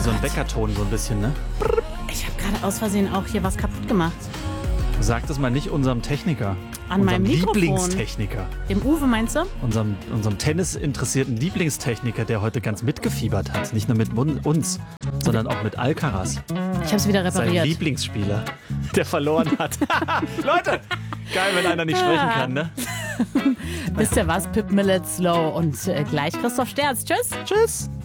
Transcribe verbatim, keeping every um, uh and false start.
Wie so ein Weckerton so ein bisschen, ne? Ich habe gerade aus Versehen auch hier was kaputt gemacht. Sag das mal nicht unserem Techniker. An unserem meinem Mikrofon. Lieblingstechniker. Dem Uwe, meinst du? Unserem, unserem tennisinteressierten Lieblingstechniker, der heute ganz mitgefiebert hat. Nicht nur mit uns, sondern auch mit Alcaraz. Ich habe es wieder Sein repariert. Lieblingsspieler, der verloren hat. Leute, geil, wenn einer nicht sprechen kann, ne? Wisst ihr was? Pip Millet Slow und äh, gleich Christoph Sterz. Tschüss. Tschüss.